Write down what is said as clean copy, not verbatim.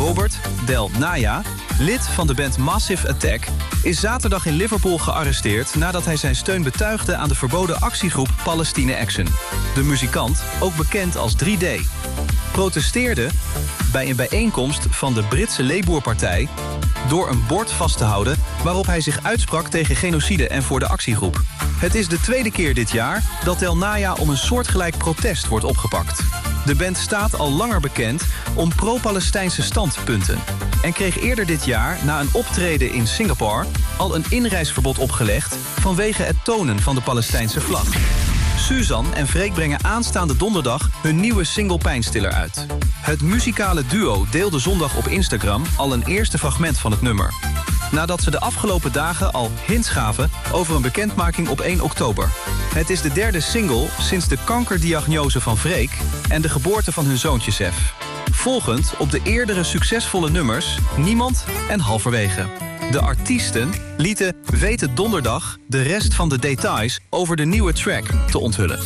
Robert Del Naya, lid van de band Massive Attack, is zaterdag in Liverpool gearresteerd nadat hij zijn steun betuigde aan de verboden actiegroep Palestine Action. De muzikant, ook bekend als 3D, protesteerde bij een bijeenkomst van de Britse Labour-partij door een bord vast te houden waarop hij zich uitsprak tegen genocide en voor de actiegroep. Het is de tweede keer dit jaar dat Del Naya om een soortgelijk protest wordt opgepakt. De band staat al langer bekend om pro-Palestijnse standpunten en kreeg eerder dit jaar na een optreden in Singapore al een inreisverbod opgelegd vanwege het tonen van de Palestijnse vlag. Suzanne en Freek brengen aanstaande donderdag hun nieuwe single Pijnstiller uit. Het muzikale duo deelde zondag op Instagram al een eerste fragment van het nummer, nadat ze de afgelopen dagen al hints gaven over een bekendmaking op 1 oktober. Het is de derde single sinds de kankerdiagnose van Freek en de geboorte van hun zoontje Sef. Volgend op de eerdere succesvolle nummers Niemand en Halverwege. De artiesten lieten weten donderdag de rest van de details over de nieuwe track te onthullen.